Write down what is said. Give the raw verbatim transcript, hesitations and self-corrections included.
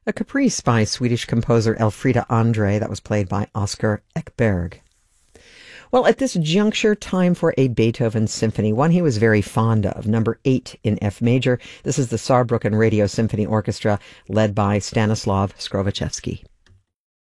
A caprice by Swedish composer Elfrida Andre, that was played by Oscar Ekberg. Well, at this juncture, time for a Beethoven symphony, one he was very fond of, number eight in F major. This is the Saarbrücken Radio Symphony Orchestra, led by Stanislav Skrovichevsky.